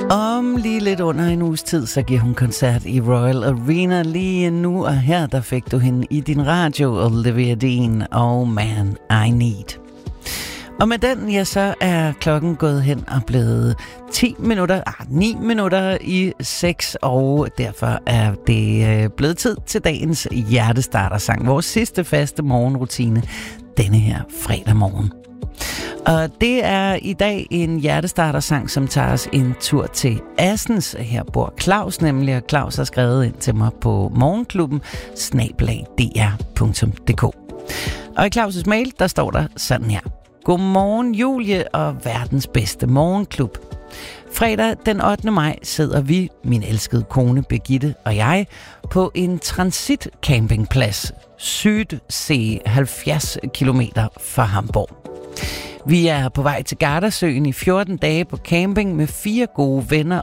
Om lige lidt under en uges tid, så giver hun koncert i Royal Arena lige nu, og her der fik du hende i din radio, Olivia Dean, Oh Man, I Need. Og med den, ja, så er klokken gået hen og blevet 9 minutter i 6, og derfor er det blevet tid til dagens hjertestartersang, vores sidste faste morgenrutine denne her fredag morgen. Og det er i dag en hjertestartersang, som tager os en tur til Assens. Her bor Claus nemlig, og Claus har skrevet ind til mig på morgenklubben@dr.dk. Og i Claus' mail, der står der sådan her: Godmorgen Julie og verdens bedste morgenklub. Fredag den 8. maj sidder vi, min elskede kone Birgitte og jeg, på en transitcampingplads Südsee 70 km fra Hamburg. Vi er på vej til Gardasøen i 14 dage på camping med 4 gode venner